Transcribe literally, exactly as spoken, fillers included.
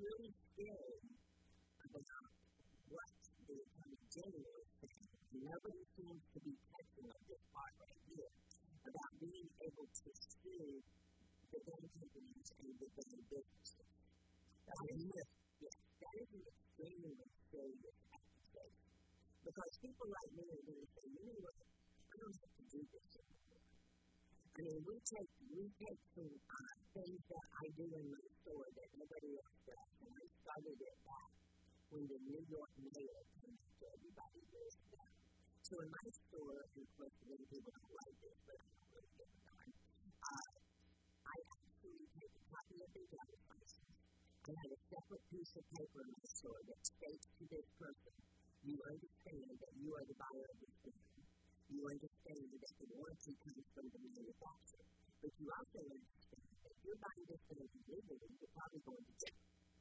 really scary about what the Attorney General is saying. Nobody seems to be catching on this part right here about being able to sue the gun companies and the gun businesses. That is, yes, that is an extremely serious accusation. Because people like me are going to say, you know what, I don't have to do this anymore. I mean, we take, we take some uh, things that I do in my store that nobody else does, and I started it back when the New York mayor came out to everybody years ago. So in my store, and of course, many people don't like this, but I don't really give a darn, uh, I actually take a copy of their driver's license. I have a separate piece of paper in my store that states to this person, you understand that you are the buyer of this gun. You understand that the warranty comes from the manufacturer. But you also understand that if you're buying this gun illegally, you're probably going to jail.